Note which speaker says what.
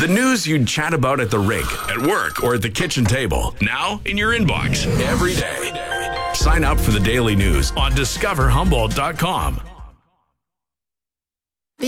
Speaker 1: The news you'd chat about at the rink, at work, or at the kitchen table. Now in your inbox every day. Sign up for the daily news on discoverhumboldt.com.